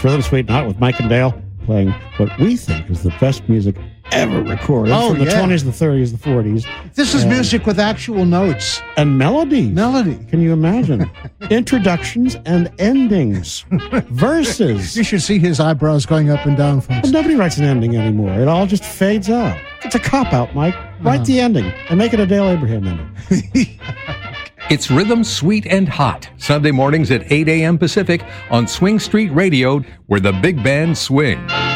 Rhythm Sweet and Hot with Mike and Dale, playing what we think is the best music ever recorded from the 20s, the 30s, the 40s. This is music with actual notes. And melodies. Melody. Can you imagine? Introductions and endings. Verses. You should see his eyebrows going up and down, folks. Well, nobody writes an ending anymore. It all just fades out. It's a cop-out, Mike. Write the ending and make it a Dale Abraham ending. It's Rhythm Sweet and Hot, Sunday mornings at 8 a.m. Pacific on Swing Street Radio, where the big band swing.